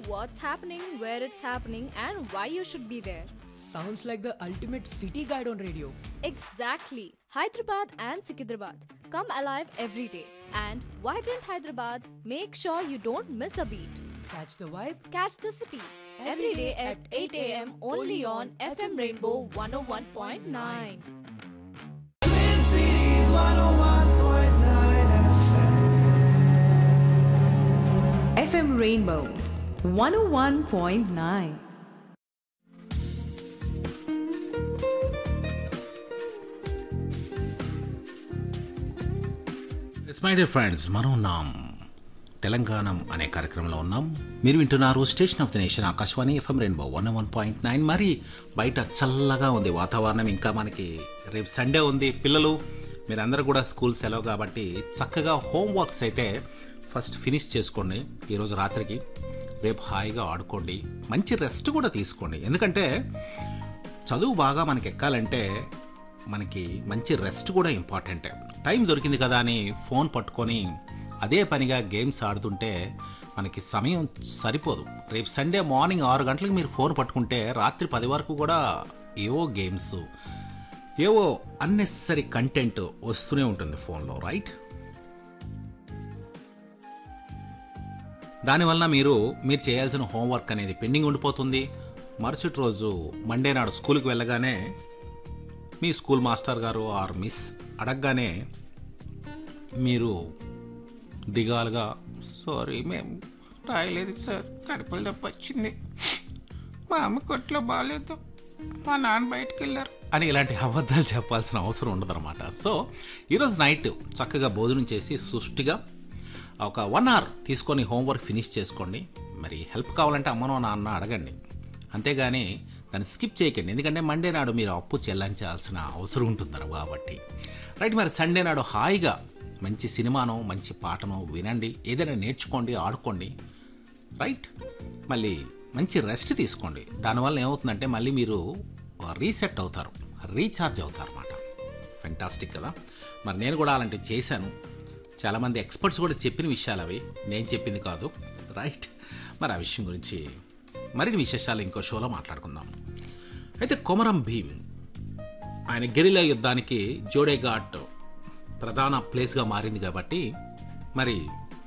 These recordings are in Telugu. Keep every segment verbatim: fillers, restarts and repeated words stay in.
what's happening, where it's happening, and why you should be there. Sounds like the ultimate city guide on radio. Exactly. Hyderabad and Sikidrabad. Come alive every day. And Vibrant Hyderabad, make sure you don't miss a beat. Catch the vibe Catch the city every day at eight a m only on F M Rainbow one oh one point nine. F M Rainbow one oh one point nine. It's my dear friends, మనం ఉన్నాం తెలంగాణం అనే కార్యక్రమంలో ఉన్నాం. మీరు వింటున్నారు station of the nation Akashvani FM rainbow one one point nine. మరి బయట చల్లగా ఉంది వాతావరణం. ఇంకా మనకి రేపు సండే ఉంది. పిల్లలు మీరందరూ కూడా స్కూల్ సెలవు కాబట్టి చక్కగా హోంవర్క్స్ అయితే ఫస్ట్ ఫినిష్ చేసుకోండి ఈరోజు రాత్రికి. రేపు హాయిగా ఆడుకోండి, మంచి రెస్ట్ కూడా తీసుకోండి. ఎందుకంటే చదువు బాగా మనకి ఎక్కాలంటే మనకి మంచి రెస్ట్ కూడా ఇంపార్టెంటే. టైం దొరికింది కదా అని ఫోన్ పట్టుకొని అదే పనిగా గేమ్స్ ఆడుతుంటే మనకి సమయం సరిపోదు. రేపు సండే మార్నింగ్ ఆరు గంటలకు మీరు ఫోన్ పట్టుకుంటే రాత్రి పది వరకు కూడా ఏవో గేమ్స్, ఏవో అన్నెసరీ కంటెంట్ వస్తూనే ఉంటుంది ఫోన్లో, రైట్? దానివల్ల మీరు మీరు చేయాల్సిన హోంవర్క్ అనేది పెండింగ్ ఉండిపోతుంది. మరుసటి రోజు మండే నాడు స్కూల్కి వెళ్ళగానే మీ స్కూల్ మాస్టర్ గారు ఆర్ మిస్ అడగగానే మీరు దిగాలుగా, సారీ మేము రాయలేదు సార్, కడుపులు తప్ప వచ్చింది, మా అమ్మ కొట్లో బాగాలేదు, మా నాన్న బయటకు వెళ్ళారు అని ఇలాంటి అబద్ధాలు చెప్పాల్సిన అవసరం ఉండదన్నమాట. సో ఈరోజు నైట్ చక్కగా భోజనం చేసి సుష్టిగా ఒక వన్ అవర్ తీసుకొని హోంవర్క్ ఫినిష్ చేసుకోండి. మరి హెల్ప్ కావాలంటే అమ్మనో నాన్న అడగండి, అంతేగాని దాన్ని స్కిప్ చేయకండి. ఎందుకంటే మండే నాడు మీరు అప్పు చెల్లించాల్సిన అవసరం ఉంటుంది కాబట్టి, రైట్? మరి సండే నాడు హాయిగా మంచి సినిమానో మంచి పాటనో వినండి, ఏదైనా నేర్చుకోండి, ఆడుకోండి, రైట్? మళ్ళీ మంచి రెస్ట్ తీసుకోండి. దానివల్ల ఏమవుతుందంటే మళ్ళీ మీరు రీసెట్ అవుతారు, రీఛార్జ్ అవుతారు అన్నమాట. ఫెంటాస్టిక్ కదా. మరి నేను కూడా అలాంటివి చేశాను. చాలామంది ఎక్స్పర్ట్స్ కూడా చెప్పిన విషయాలు అవి, నేను చెప్పింది కాదు, రైట్? మరి ఆ విషయం గురించి మరిన్ని విశేషాలు ఇంకో షోలో మాట్లాడుకుందాం. అయితే కొమరం భీమ్ ఆయన గెరిలా యుద్ధానికి జోడేఘాట్ ప్రధాన ప్లేస్గా మారింది కాబట్టి మరి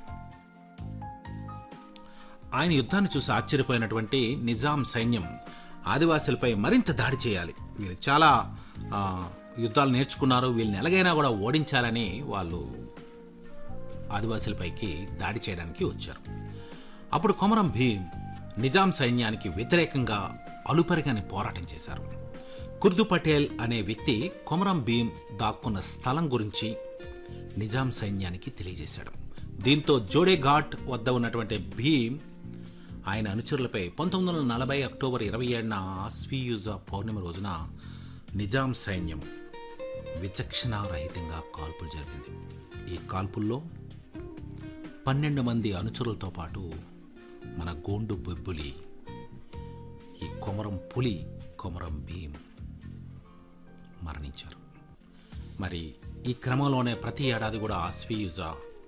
ఆయన యుద్ధాన్ని చూసి ఆశ్చర్యపోయినటువంటి నిజాం సైన్యం ఆదివాసులపై మరింత దాడి చేయాలి, వీరు చాలా యుద్ధాలు నేర్చుకున్నారు, వీళ్ళని ఎలాగైనా కూడా ఓడించాలని వాళ్ళు ఆదివాసులపైకి దాడి చేయడానికి వచ్చారు. అప్పుడు కొమరం భీమ్ నిజాం సైన్యానికి వ్యతిరేకంగా అలుపెరగని పోరాటం చేశారు. కుర్దు పటేల్ అనే వ్యక్తి కొమరం భీమ్ దాక్కున్న స్థలం గురించి నిజాం సైన్యానికి తెలియజేశాడు. దీంతో జోడేఘాట్ వద్ద ఉన్నటువంటి భీమ్ ఆయన అనుచరులపై పంతొమ్మిది వందల నలభై అక్టోబర్ ఇరవై ఏడున ఆస్వీయుజ పౌర్ణమి రోజున నిజాం సైన్యం విచక్షణారహితంగా కాల్పులు జరిపింది. ఈ కాల్పుల్లో పన్నెండు మంది అనుచరులతో పాటు మన గోండు బొబ్బులి, ఈ కొమరం పులి కొమరం భీమ్ మరణించారు. మరి ఈ క్రమంలోనే ప్రతి ఏడాది కూడా ఆస్వీయుజ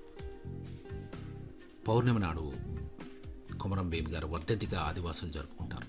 పౌర్ణమి నాడు కొమరం భీమ్ గారు వర్ధంతిగా ఆదివాసులు జరుపుకుంటారు.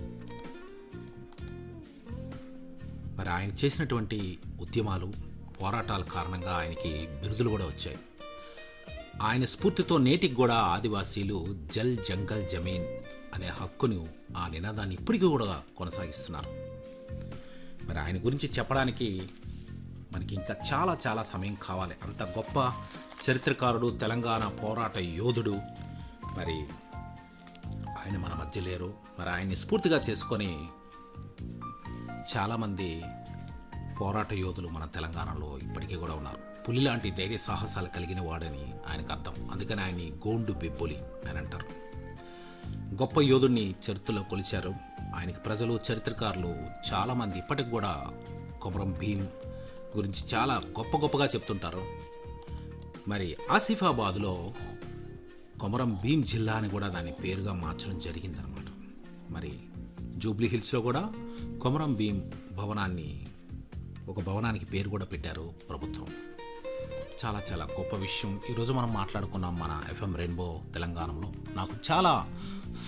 మరి ఆయన చేసినటువంటి ఉద్యమాలు, పోరాటాల కారణంగా ఆయనకి బిరుదులు కూడా వచ్చాయి. ఆయన స్ఫూర్తితో నేటికి కూడా ఆదివాసీలు జల్ జంగల్ జమీన్ అనే హక్కును, ఆ నినాదాన్ని ఇప్పటికీ కూడా కొనసాగిస్తున్నారు. మరి ఆయన గురించి చెప్పడానికి మనకి ఇంకా చాలా చాలా సమయం కావాలి. అంత గొప్ప చరిత్రకారుడు, తెలంగాణ పోరాట యోధుడు. మరి ఆయన మన మధ్య లేరు. మరి ఆయన్ని స్ఫూర్తిగా చేసుకొని చాలామంది పోరాట యోధులు మన తెలంగాణలో ఇప్పటికీ కూడా ఉన్నారు. పులి లాంటి ధైర్య సాహసాలు కలిగిన వాడని ఆయనకు అర్థం. అందుకని ఆయన్ని గోండు బెబ్బులి అని అంటారు. గొప్ప యోధుడిని చరిత్రలో కొలిచారు. ఆయనకి ప్రజలు, చరిత్రకారులు చాలామంది ఇప్పటికి కూడా కొమరం భీమ్ గురించి చాలా గొప్ప గొప్పగా చెప్తుంటారు. మరి ఆసిఫాబాద్లో కొమరం భీమ్ జిల్లా అని కూడా దాని పేరుగా మార్చడం జరిగిందనమాట. మరి జూబ్లీ హిల్స్లో కూడా కొమరం భీమ్ భవనాన్ని, ఒక భవనానికి పేరు కూడా పెట్టారు ప్రభుత్వం. చాలా చాలా గొప్ప విషయం ఈరోజు మనం మాట్లాడుకున్నాం మన ఎఫ్ఎం రెయిన్బో తెలంగాణలో. నాకు చాలా